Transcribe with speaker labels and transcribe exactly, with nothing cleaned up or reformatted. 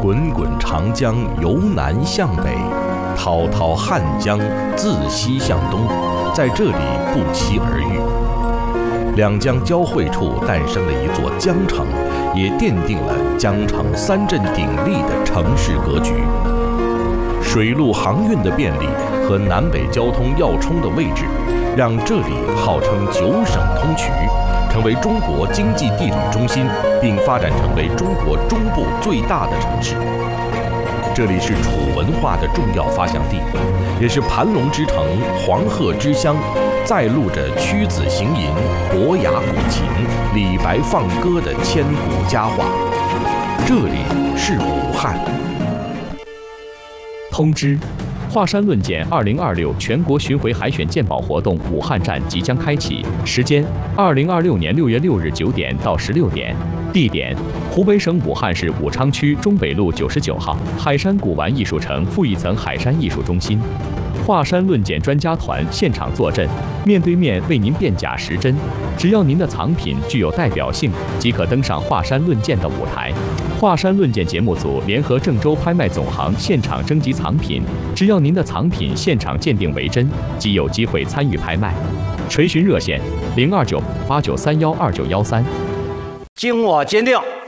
Speaker 1: 滚滚长江由南向北，滔滔汉江自西向东，在这里不期而遇。两江交汇处诞生了一座江城，也奠定了江城三镇鼎立的城市格局。水陆航运的便利和南北交通要冲的位置，让这里号称九省通衢，成为中国经济地理中心，并发展成为中国中部最大的城市。这里是楚文化的重要发祥地，也是盘龙之城、黄鹤之乡，载录着屈子行吟、伯牙鼓琴、李白放歌的千古佳话。这里是武汉。
Speaker 2: 通知：华山论剑二零二六全国巡回海选鉴宝活动武汉站即将开启，时间：二零二六年六月六日九点到十六点，地点：湖北省武汉市武昌区中北路九十九号海山古玩艺术城负一层海山艺术中心。华山论剑专家团现场坐镇，面对面为您辨假识真。只要您的藏品具有代表性，即可登上华山论剑的舞台。华山论剑节目组联合郑州拍卖总行现场征集藏品，只要您的藏品现场鉴定为真，即有机会参与拍卖。垂询热线：零二九八九三幺二九幺三。
Speaker 3: 经我鉴定，